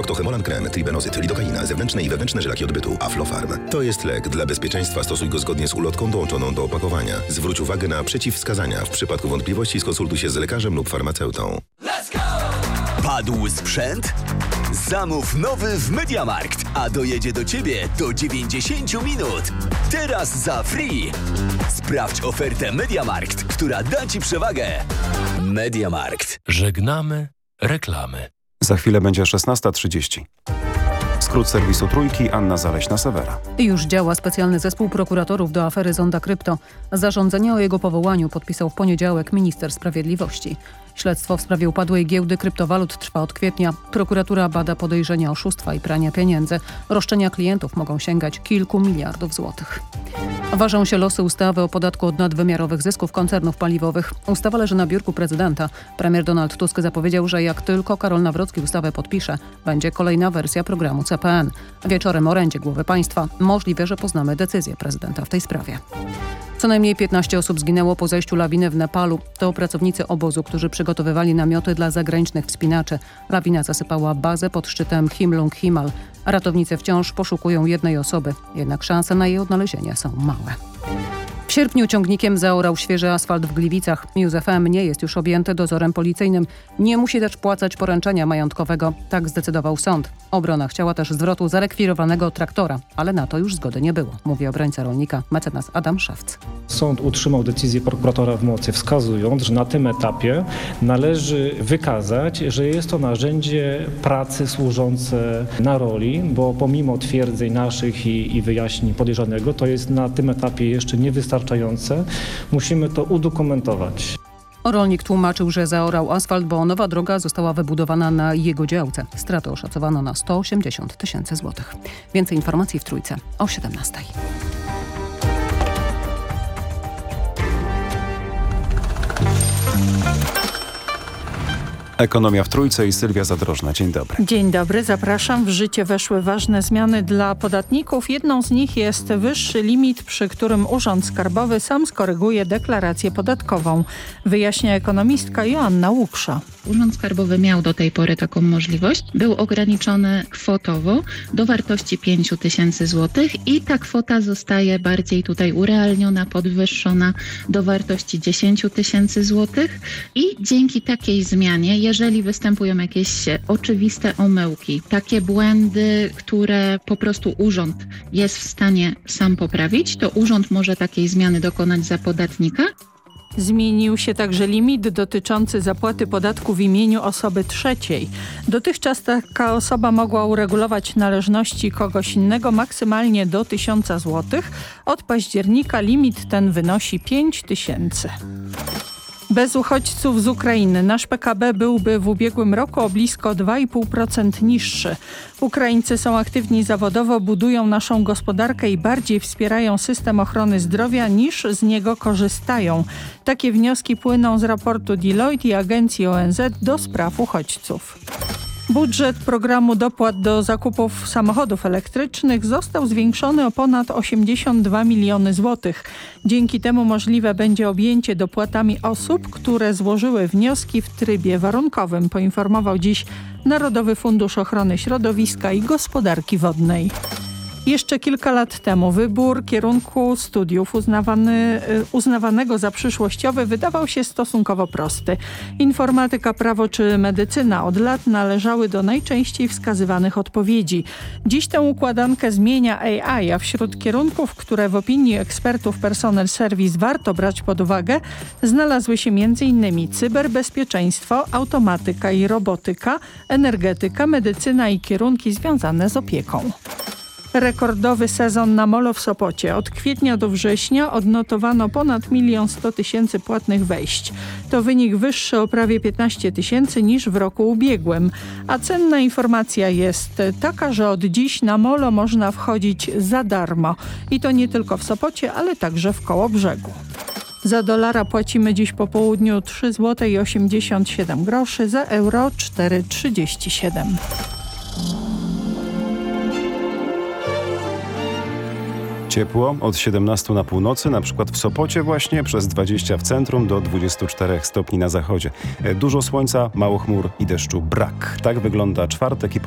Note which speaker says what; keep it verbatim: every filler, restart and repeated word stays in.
Speaker 1: Ortochemolan Krem, Tribenozyt, Lidokaina, zewnętrzne i wewnętrzne żelaki odbytu, Aflofarm. To jest lek. Dla bezpieczeństwa stosuj go zgodnie z ulotką dołączoną do opakowania. Zwróć uwagę na przeciwwskazania. W przypadku wątpliwości skonsultuj się z lekarzem lub farmaceutą.
Speaker 2: Padł sprzęt? Zamów nowy w MediaMarkt, a dojedzie do Ciebie do dziewięćdziesiąt minut. Teraz za free. Sprawdź ofertę MediaMarkt, która da Ci przewagę. MediaMarkt.
Speaker 3: Żegnamy reklamy.
Speaker 4: Za chwilę będzie szesnasta trzydzieści. Skrót serwisu Trójki, Anna Zaleśna-Sewera.
Speaker 5: Już działa specjalny zespół prokuratorów do afery Zonda Krypto. Zarządzenie o jego powołaniu podpisał w poniedziałek minister sprawiedliwości. Śledztwo w sprawie upadłej giełdy kryptowalut trwa od kwietnia. Prokuratura bada podejrzenia oszustwa i prania pieniędzy. Roszczenia klientów mogą sięgać kilku miliardów złotych. Ważą się losy ustawy o podatku od nadwymiarowych zysków koncernów paliwowych. Ustawa leży na biurku prezydenta. Premier Donald Tusk zapowiedział, że jak tylko Karol Nawrocki ustawę podpisze, będzie kolejna wersja programu C P N. Wieczorem o orędzie głowy państwa. Możliwe, że poznamy decyzję prezydenta w tej sprawie. Co najmniej piętnaście osób zginęło po zejściu lawiny w Nepalu. To pracownicy obozu, którzy przygotowywali namioty dla zagranicznych wspinaczy. Lawina zasypała bazę pod szczytem Himlung Himal. Ratownicy wciąż poszukują jednej osoby, jednak szanse na jej odnalezienie są małe. W sierpniu ciągnikiem zaorał świeży asfalt w Gliwicach. Józef M. nie jest już objęty dozorem policyjnym. Nie musi też płacać poręczenia majątkowego. Tak zdecydował sąd. Obrona chciała też zwrotu zarekwirowanego traktora, ale na to już zgody nie było, mówi obrońca rolnika mecenas Adam Szewc.
Speaker 6: Sąd utrzymał decyzję prokuratora w mocy, wskazując, że na tym etapie należy wykazać, że jest to narzędzie pracy służące na roli, bo pomimo twierdzeń naszych i, i wyjaśnień podejrzanego, to jest na tym etapie jeszcze niewystarczające. Musimy to udokumentować.
Speaker 5: Rolnik tłumaczył, że zaorał asfalt, bo nowa droga została wybudowana na jego działce. Straty oszacowano na sto osiemdziesiąt tysięcy złotych. Więcej informacji w Trójce o siedemnastej.
Speaker 4: Ekonomia w Trójce i Sylwia Zadrożna. Dzień dobry.
Speaker 7: Dzień dobry, zapraszam. W życie weszły ważne zmiany dla podatników. Jedną z nich jest wyższy limit, przy którym Urząd Skarbowy sam skoryguje deklarację podatkową. Wyjaśnia ekonomistka Joanna Łuksza.
Speaker 8: Urząd Skarbowy miał do tej pory taką możliwość. Był ograniczony kwotowo do wartości pięć tysięcy złotych i ta kwota zostaje bardziej tutaj urealniona, podwyższona do wartości dziesięć tysięcy złotych i dzięki takiej zmianie, jeżeli występują jakieś oczywiste omyłki, takie błędy, które po prostu urząd jest w stanie sam poprawić, to urząd może takiej zmiany dokonać za podatnika.
Speaker 7: Zmienił się także limit dotyczący zapłaty podatku w imieniu osoby trzeciej. Dotychczas taka osoba mogła uregulować należności kogoś innego maksymalnie do tysiąca złotych. Od października limit ten wynosi pięć tysięcy. Bez uchodźców z Ukrainy nasz P K B byłby w ubiegłym roku o blisko dwa i pół procent niższy. Ukraińcy są aktywni zawodowo, budują naszą gospodarkę i bardziej wspierają system ochrony zdrowia niż z niego korzystają. Takie wnioski płyną z raportu Deloitte i Agencji O N Z do spraw uchodźców. Budżet programu dopłat do zakupów samochodów elektrycznych został zwiększony o ponad osiemdziesiąt dwa miliony złotych. Dzięki temu możliwe będzie objęcie dopłatami osób, które złożyły wnioski w trybie warunkowym, poinformował dziś Narodowy Fundusz Ochrony Środowiska i Gospodarki Wodnej. Jeszcze kilka lat temu wybór kierunku studiów uznawany, uznawanego za przyszłościowy wydawał się stosunkowo prosty. Informatyka, prawo czy medycyna od lat należały do najczęściej wskazywanych odpowiedzi. Dziś tę układankę zmienia A I, a wśród kierunków, które w opinii ekspertów Personel Service warto brać pod uwagę, znalazły się między innymi cyberbezpieczeństwo, automatyka i robotyka, energetyka, medycyna i kierunki związane z opieką. Rekordowy sezon na molo w Sopocie. Od kwietnia do września odnotowano ponad milion sto tysięcy płatnych wejść. To wynik wyższy o prawie piętnaście tysięcy niż w roku ubiegłym. A cenna informacja jest taka, że od dziś na molo można wchodzić za darmo. I to nie tylko w Sopocie, ale także w Kołobrzegu. Za dolara płacimy dziś po południu trzy złote i osiemdziesiąt siedem groszy, za euro cztery trzydzieści siedem.
Speaker 4: Ciepło od siedemnastu na północy, na przykład w Sopocie właśnie, przez dwadzieścia w centrum do dwudziestu czterech stopni na zachodzie. Dużo słońca, mało chmur i deszczu brak. Tak wygląda czwartek i